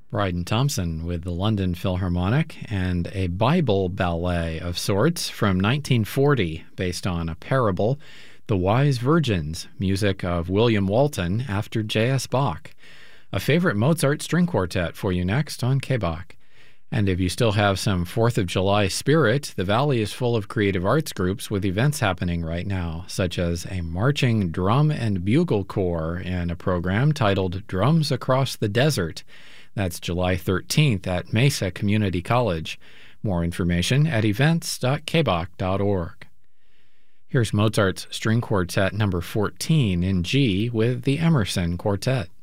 Bryden Thompson with the London Philharmonic, and a Bible ballet of sorts from 1940 based on a parable, The Wise Virgins, music of William Walton after J.S. Bach. A favorite Mozart string quartet for you next on K-Bach. And if you still have some 4th of July spirit, the Valley is full of creative arts groups with events happening right now, such as a marching drum and bugle corps in a program titled Drums Across the Desert. That's July 13th at Mesa Community College. More information at events.kbach.org. Here's Mozart's String Quartet number 14 in G with the Emerson Quartet.